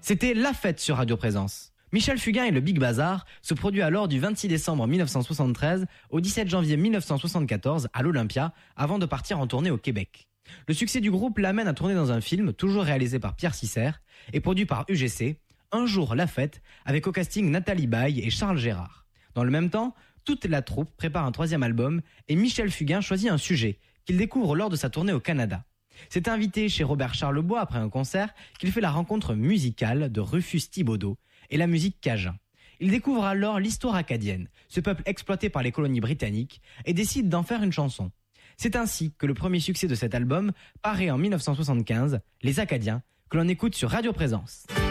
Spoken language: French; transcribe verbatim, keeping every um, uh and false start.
C'était La Fête sur Radio Présence. Michel Fugain et le Big Bazar se produit alors du vingt-six décembre mille neuf cent soixante-treize au dix-sept janvier mille neuf cent soixante-quatorze à l'Olympia avant de partir en tournée au Québec. Le succès du groupe l'amène à tourner dans un film toujours réalisé par Pierre Sisser et produit par U G C, Un jour la fête, avec au casting Nathalie Baye et Charles Gérard. Dans le même temps, toute la troupe prépare un troisième album et Michel Fugain choisit un sujet qu'il découvre lors de sa tournée au Canada. C'est invité chez Robert Charlebois après un concert qu'il fait la rencontre musicale de Rufus Thibaudeau et la musique cajun. Il découvre alors l'histoire acadienne, ce peuple exploité par les colonies britanniques, et décide d'en faire une chanson. C'est ainsi que le premier succès de cet album paraît en mille neuf cent soixante-quinze, Les Acadiens, que l'on écoute sur Radio Présence.